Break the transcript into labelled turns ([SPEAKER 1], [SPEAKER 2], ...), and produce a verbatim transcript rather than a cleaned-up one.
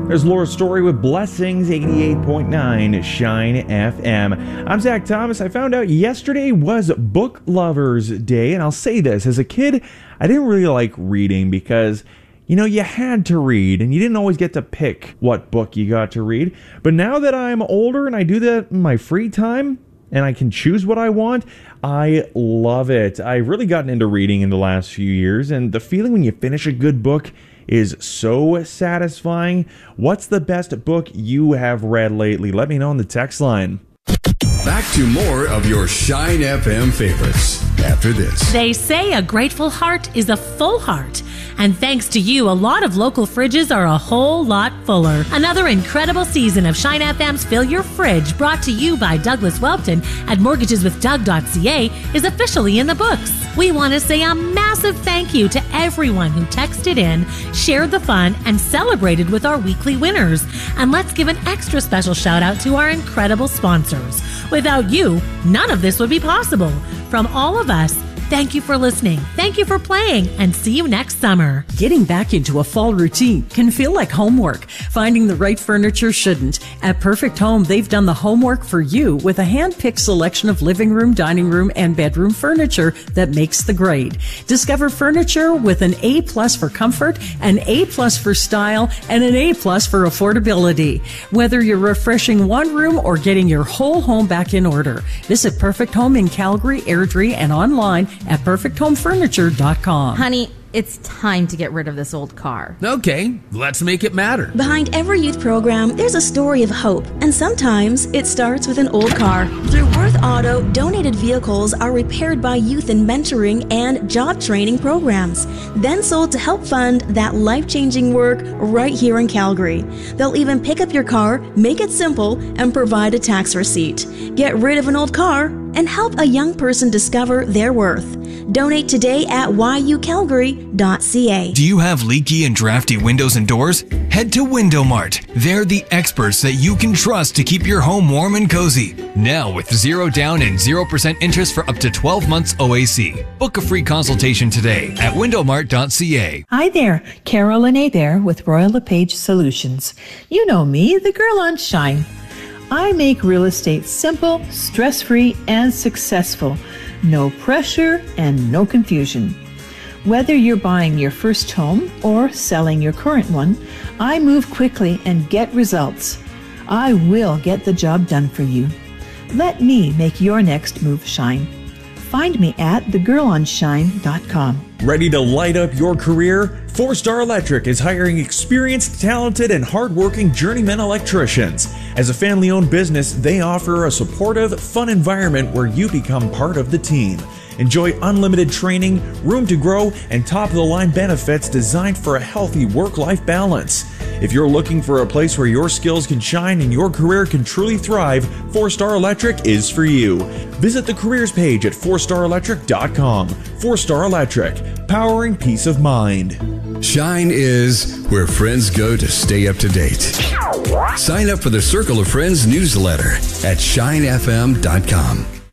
[SPEAKER 1] There's Laura Story with Blessings, eighty-eight point nine Shine F M. I'm Zach Thomas. I found out yesterday was Book Lovers Day, and I'll say this, as a kid, I didn't really like reading because, you know, you had to read, and you didn't always get to pick what book you got to read. But now that I'm older and I do that in my free time, and I can choose what I want, I love it. I've really gotten into reading in the last few years, and the feeling when you finish a good book is so satisfying. What's the best book you have read lately? Let me know on the text line.
[SPEAKER 2] Back to more of your Shine F M favorites after this.
[SPEAKER 3] They say a grateful heart is a full heart. And thanks to you, a lot of local fridges are a whole lot fuller. Another incredible season of Shine F M's Fill Your Fridge, brought to you by Douglas Welpton at mortgages with doug dot c a, is officially in the books. We want to say a massive thank you to everyone who texted in, shared the fun, and celebrated with our weekly winners. And let's give an extra special shout out to our incredible sponsors. Without you, none of this would be possible. From all of us, thank you for listening, thank you for playing, and see you next summer.
[SPEAKER 4] Getting back into a fall routine can feel like homework. Finding the right furniture shouldn't. At Perfect Home, they've done the homework for you with a hand-picked selection of living room, dining room, and bedroom furniture that makes the grade. Discover furniture with an A plus for comfort, an A plus for style, and an A plus for affordability. Whether you're refreshing one room or getting your whole home back in order, visit Perfect Home in Calgary, Airdrie, and online at perfect home furniture dot com.
[SPEAKER 5] Honey, it's time to get rid of this old car.
[SPEAKER 6] Okay, let's make it matter.
[SPEAKER 7] Behind every youth program, there's a story of hope, and sometimes it starts with an old car. Through Worth Auto, donated vehicles are repaired by youth in mentoring and job training programs, then sold to help fund that life-changing work right here in Calgary. They'll even pick up your car, make it simple, and provide a tax receipt. Get rid of an old car and help a young person discover their worth. Donate today at y u calgary dot c a.
[SPEAKER 8] Do you have leaky and drafty windows and doors? Head to Window Mart. They're the experts that you can trust to keep your home warm and cozy. Now with zero down and zero percent interest for up to twelve months O A C. Book a free consultation today at window mart dot c a.
[SPEAKER 9] Hi there, Carolyn Hebert with Royal LePage Solutions. You know me, the girl on Shine. I make real estate simple, stress-free, and successful. No pressure and no confusion. Whether you're buying your first home or selling your current one, I move quickly and get results. I will get the job done for you. Let me make your next move shine. Find me at the girl on shine dot com.
[SPEAKER 1] Ready to light up your career? Four Star Electric is hiring experienced, talented, and hardworking journeyman electricians. As a family-owned business, they offer a supportive, fun environment where you become part of the team. Enjoy unlimited training, room to grow, and top-of-the-line benefits designed for a healthy work-life balance. If you're looking for a place where your skills can shine and your career can truly thrive, Four Star Electric is for you. Visit the careers page at four star electric dot com. Four Star Electric, powering peace of mind.
[SPEAKER 2] Shine is where friends go to stay up to date. Sign up for the Circle of Friends newsletter at shine f m dot com.